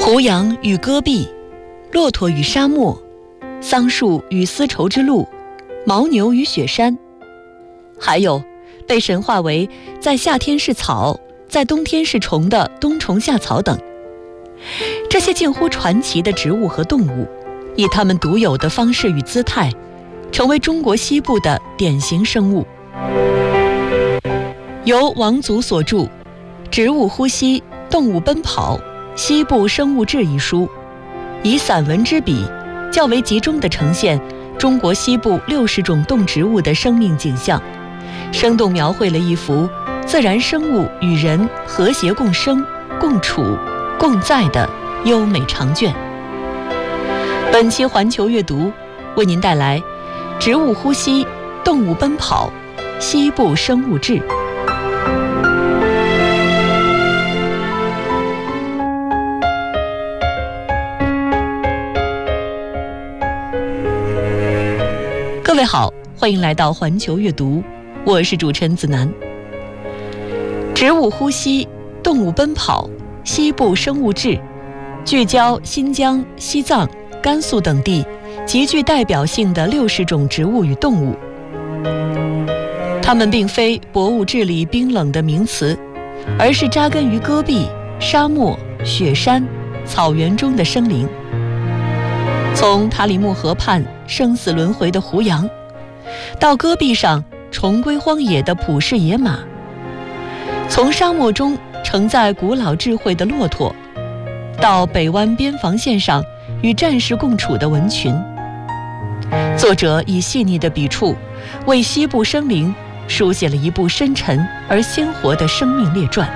胡杨与戈壁，骆驼与沙漠，桑树与丝绸之路，牦牛与雪山，还有被神化为在夏天是草，在冬天是虫的冬虫夏草等。这些近乎传奇的植物和动物，以它们独有的方式与姿态，成为中国西部的典型生物。由王祖所著《植物呼吸，动物奔跑，西部生物志》一书，以散文之笔，较为集中地呈现中国西部60种动植物的生命景象，生动描绘了一幅自然生物与人和谐共生、共处、共在的优美长卷。本期环球阅读为您带来《植物呼吸，动物奔跑，西部生物志》。各位好，欢迎来到环球阅读，我是主持人子楠。植物呼吸，动物奔跑，西部生物志，聚焦新疆、西藏、甘肃等地极具代表性的60种植物与动物。它们并非博物志里冰冷的名词，而是扎根于戈壁、沙漠、雪山、草原中的生灵。从塔里木河畔生死轮回的胡杨，到戈壁上重归荒野的普氏野马，从沙漠中承载古老智慧的骆驼，到北湾边防线上与战士共处的蚊群。作者以细腻的笔触，为西部生灵书写了一部深沉而鲜活的生命列传。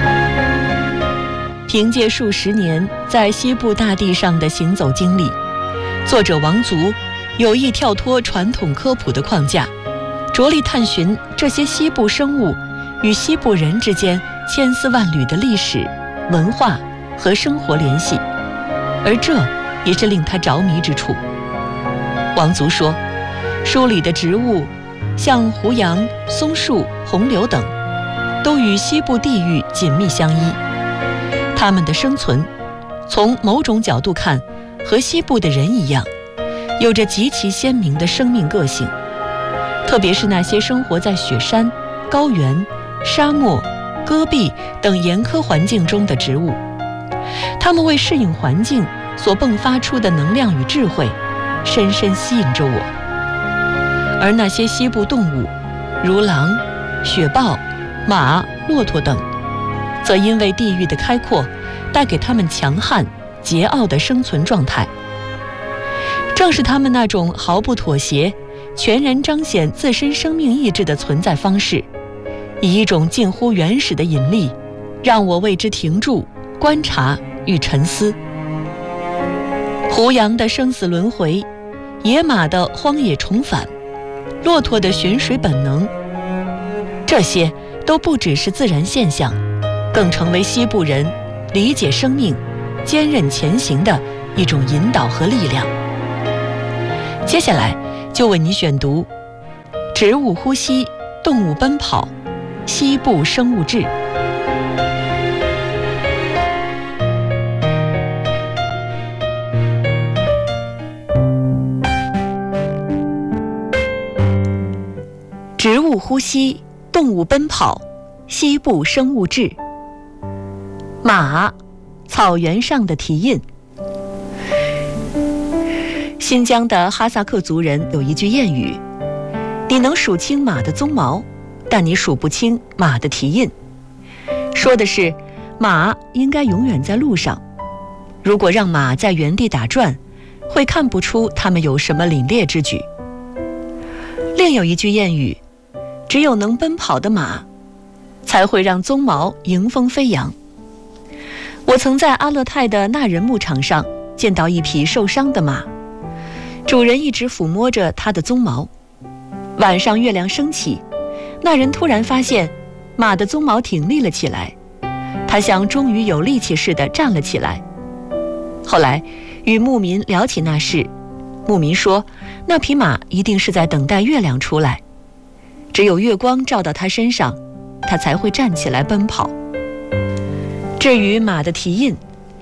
凭借数十年在西部大地上的行走经历，作者王族有意跳脱传统科普的框架，着力探寻这些西部生物与西部人之间千丝万缕的历史、文化和生活联系，而这也是令他着迷之处。王族说，书里的植物像胡杨、松树、红柳等，都与西部地域紧密相依。它们的生存，从某种角度看，和西部的人一样，有着极其鲜明的生命个性。特别是那些生活在雪山、高原、沙漠、戈壁等严苛环境中的植物，它们为适应环境所迸发出的能量与智慧，深深吸引着我。而那些西部动物，如狼、雪豹、马、骆驼等，则因为地域的开阔，带给它们强悍、桀骜的生存状态。正是他们那种毫不妥协、全然彰显自身生命意志的存在方式，以一种近乎原始的引力，让我为之停住、观察与沉思。胡杨的生死轮回，野马的荒野重返，骆驼的寻水本能，这些都不只是自然现象，更成为西部人理解生命、坚韧前行的一种引导和力量。接下来就为你选读《植物呼吸，动物奔跑，西部生物志》。植物呼吸，动物奔跑，西部生物志。马，草原上的蹄印。新疆的哈萨克族人有一句谚语：你能数清马的鬃毛，但你数不清马的蹄印。说的是马应该永远在路上，如果让马在原地打转，会看不出它们有什么凛冽之举。另有一句谚语：只有能奔跑的马，才会让鬃毛迎风飞扬。我曾在阿勒泰的纳仁牧场上见到一匹受伤的马，主人一直抚摸着它的鬃毛。晚上月亮升起，那人突然发现马的鬃毛挺立了起来，它像终于有力气似的站了起来。后来与牧民聊起那事，牧民说那匹马一定是在等待月亮出来，只有月光照到它身上，它才会站起来奔跑。至于马的蹄印，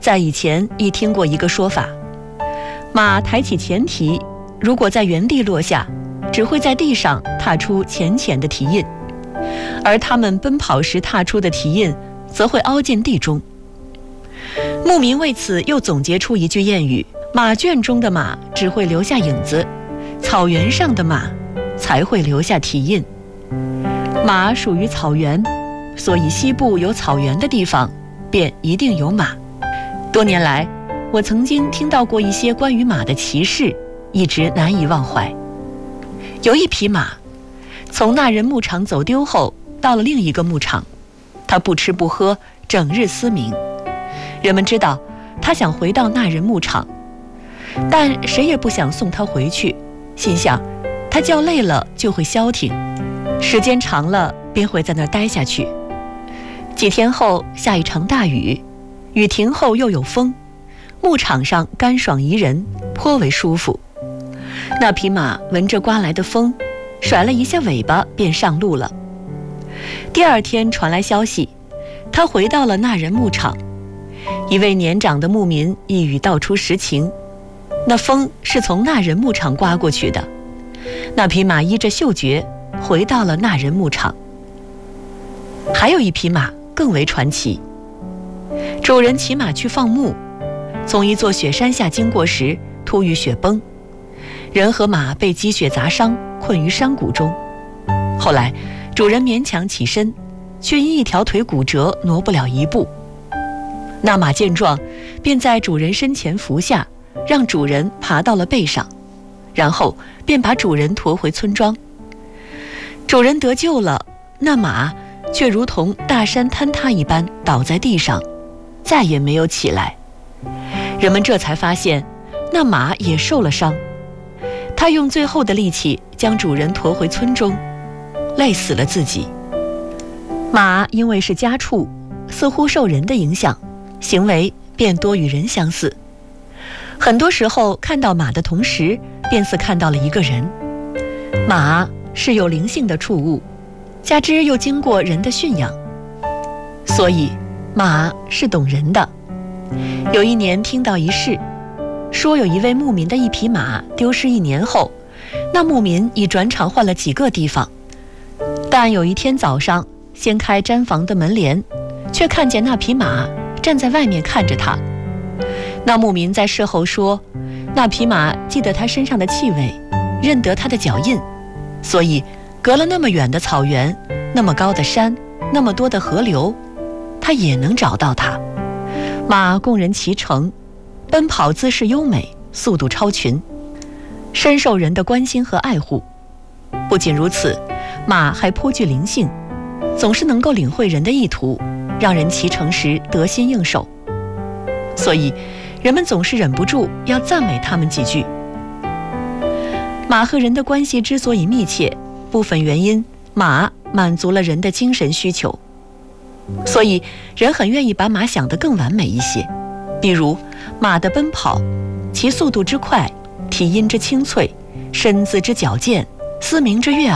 在以前已听过一个说法，马抬起前蹄，如果在原地落下，只会在地上踏出浅浅的蹄印，而它们奔跑时踏出的蹄印则会凹进地中。牧民为此又总结出一句谚语：马圈中的马只会留下影子，草原上的马才会留下蹄印。马属于草原，所以西部有草原的地方便一定有马。多年来，我曾经听到过一些关于马的奇事，一直难以忘怀。有一匹马从那人牧场走丢后，到了另一个牧场，它不吃不喝，整日嘶鸣。人们知道它想回到那人牧场，但谁也不想送它回去，心想它叫累了就会消停，时间长了便会在那儿待下去。几天后下一场大雨，雨停后又有风，牧场上干爽宜人，颇为舒服。那匹马闻着刮来的风，甩了一下尾巴便上路了。第二天传来消息，他回到了那人牧场。一位年长的牧民一语道出实情，那风是从那人牧场刮过去的。那匹马依着嗅觉回到了那人牧场。还有一匹马更为传奇，主人骑马去放牧，从一座雪山下经过时，突遇雪崩，人和马被积雪砸伤，困于山谷中。后来主人勉强起身，却因一条腿骨折，挪不了一步。那马见状，便在主人身前伏下，让主人爬到了背上，然后便把主人驮回村庄。主人得救了，那马却如同大山坍塌一般倒在地上，再也没有起来。人们这才发现，那马也受了伤，他用最后的力气将主人驮回村中，累死了自己。马因为是家畜，似乎受人的影响，行为便多与人相似。很多时候看到马的同时，便似看到了一个人。马是有灵性的畜物，加之又经过人的驯养，所以马是懂人的。有一年听到一事，说有一位牧民的一匹马丢失1年后，那牧民已转场换了几个地方，但有一天早上掀开毡房的门帘，却看见那匹马站在外面看着他。那牧民在事后说，那匹马记得他身上的气味，认得他的脚印，所以隔了那么远的草原，那么高的山，那么多的河流，他也能找到他。马供人骑乘，奔跑姿势优美，速度超群，深受人的关心和爱护。不仅如此，马还颇具灵性，总是能够领会人的意图，让人骑乘时得心应手。所以人们总是忍不住要赞美他们几句。马和人的关系之所以密切，部分原因，马满足了人的精神需求，所以人很愿意把马想得更完美一些。比如马的奔跑，其速度之快，蹄音之清脆，身姿之矫健，嘶鸣之悦耳，